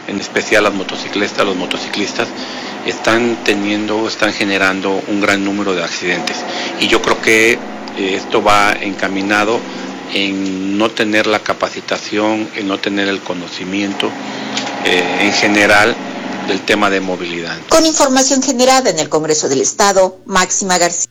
en especial los motociclistas, están generando un gran número de accidentes. Y yo creo que esto va encaminado en no tener la capacitación, en no tener el conocimiento en general del tema de movilidad. Con información generada en el Congreso del Estado, Máxima García.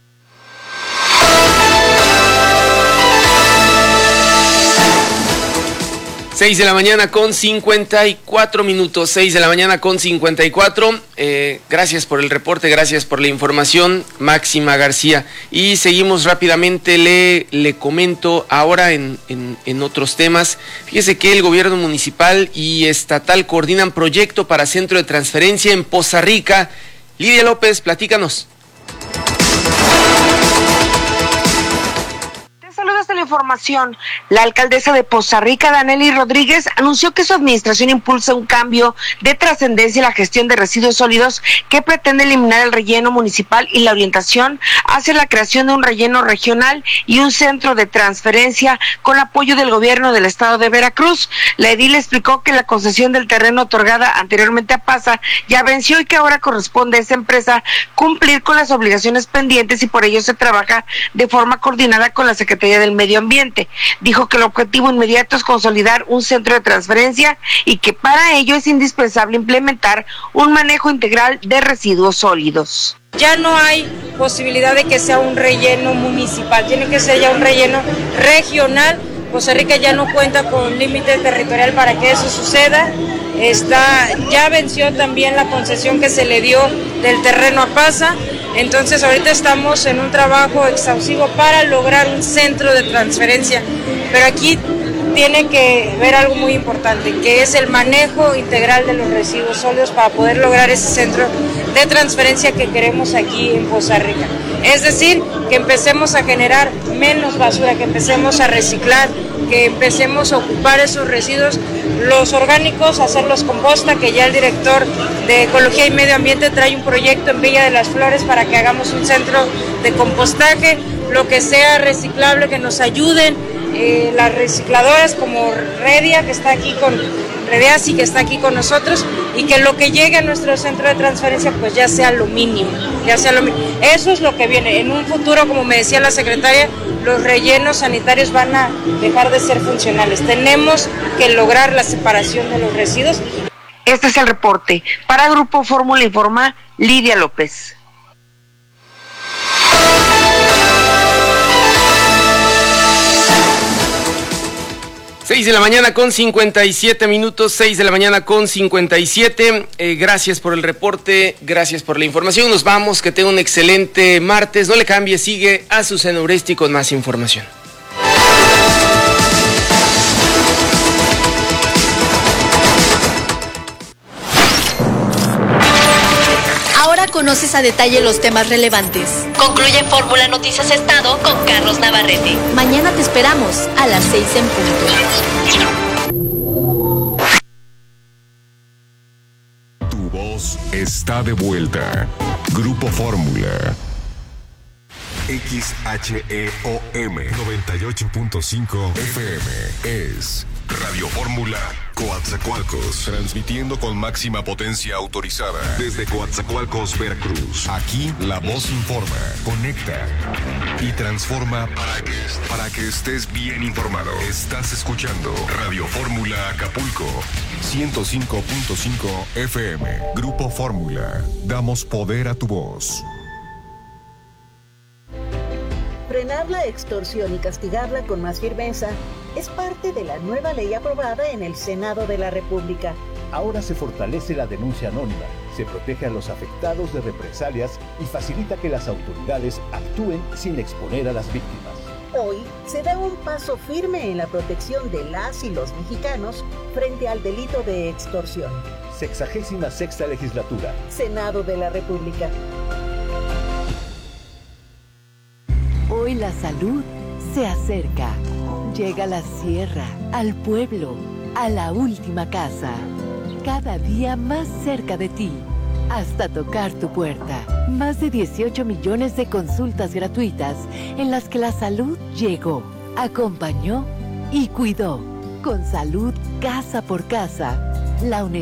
6 de la mañana con 54 minutos, 6 de la mañana con 54. Gracias por el reporte, gracias por la información, Máxima García. Y seguimos rápidamente, le comento ahora en otros temas. Fíjese que el gobierno municipal y estatal coordinan proyecto para centro de transferencia en Poza Rica. Lidia López, platícanos. Saludos de la información. La alcaldesa de Poza Rica, Danely Rodríguez, anunció que su administración impulsa un cambio de trascendencia en la gestión de residuos sólidos que pretende eliminar el relleno municipal y la orientación hacia la creación de un relleno regional y un centro de transferencia con apoyo del gobierno del estado de Veracruz. La edil explicó que la concesión del terreno otorgada anteriormente a PASA ya venció y que ahora corresponde a esa empresa cumplir con las obligaciones pendientes y por ello se trabaja de forma coordinada con la Secretaría del Medio Ambiente. Dijo que el objetivo inmediato es consolidar un centro de transferencia y que para ello es indispensable implementar un manejo integral de residuos sólidos. Ya no hay posibilidad de que sea un relleno municipal, tiene que ser ya un relleno regional. Poza Rica ya no cuenta con límite territorial para que eso suceda. Ya venció también la concesión que se le dio del terreno a PASA. Entonces ahorita estamos en un trabajo exhaustivo para lograr un centro de transferencia, pero aquí tiene que ver algo muy importante, que es el manejo integral de los residuos sólidos para poder lograr ese centro de transferencia que queremos aquí en Poza Rica. Es decir, que empecemos a generar menos basura, que empecemos a reciclar, que empecemos a ocupar esos residuos, los orgánicos, hacerlos composta, que ya el director de Ecología y Medio Ambiente trae un proyecto en Villa de las Flores para que hagamos un centro de compostaje, lo que sea reciclable, que nos ayuden las recicladoras como Redia, que está aquí con Redeasi, que está aquí con nosotros, y que lo que llegue a nuestro centro de transferencia pues ya sea lo mínimo. Eso es lo que viene. En un futuro, como me decía la secretaria, los rellenos sanitarios van a dejar de ser funcionales. Tenemos que lograr la separación de los residuos. Este es el reporte. Para Grupo Fórmula informa Lidia López. Seis de la mañana con 57 minutos, 6 de la mañana con 57. Gracias por el reporte, gracias por la información. Nos vamos, que tenga un excelente martes. No le cambie, sigue Azucena Uresti con más información. Ahora conoces a detalle los temas relevantes. Concluye Fórmula Noticias Estado con Carlos Navarrete. Mañana te esperamos a las 6 en punto. Tu voz está de vuelta. Grupo Fórmula. XHEOM 98.5 FM es Radio Fórmula Coatzacoalcos, transmitiendo con máxima potencia autorizada desde Coatzacoalcos, Veracruz. Aquí la voz informa, conecta y transforma para que estés bien informado. Estás escuchando Radio Fórmula Acapulco 105.5 FM. Grupo Fórmula, damos poder a tu voz. Frenar la extorsión y castigarla con más firmeza es parte de la nueva ley aprobada en el Senado de la República. Ahora se fortalece la denuncia anónima, se protege a los afectados de represalias y facilita que las autoridades actúen sin exponer a las víctimas. Hoy se da un paso firme en la protección de las y los mexicanos frente al delito de extorsión. 66ª Legislatura. Senado de la República. Hoy la salud se acerca. Llega a la sierra, al pueblo, a la última casa. Cada día más cerca de ti, hasta tocar tu puerta. Más de 18 millones de consultas gratuitas en las que la salud llegó, acompañó y cuidó. Con salud casa por casa, la